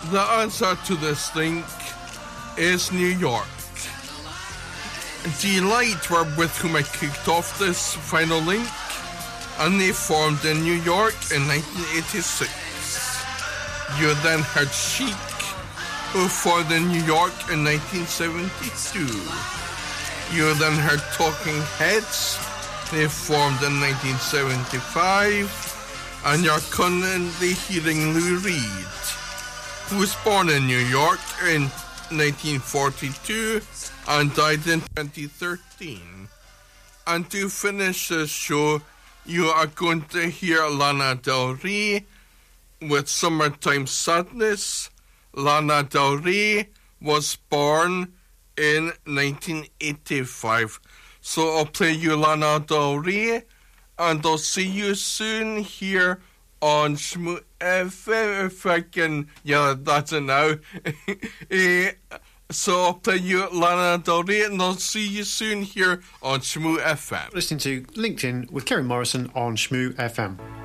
The answer to this link is New York. Delight were with whom I kicked off this final link, and they formed in New York in 1986. You then heard Chic, who formed in New York in 1972. You then heard Talking Heads, they formed in 1975, and you're currently hearing Lou Reed, who was born in New York in 1942 and died in 2013. And to finish this show, you are going to hear Lana Del Rey with Summertime Sadness. Lana Del Rey was born in 1985. So I'll play you Lana Del Rey, and I'll see you soon here on Shmoo FM, if I can, yeah, that's it now. So I'll play you Lana Del Rey, and I'll see you soon here on Shmoo FM. Listening to LinkedIn with Kieran Morrison on Shmoo FM.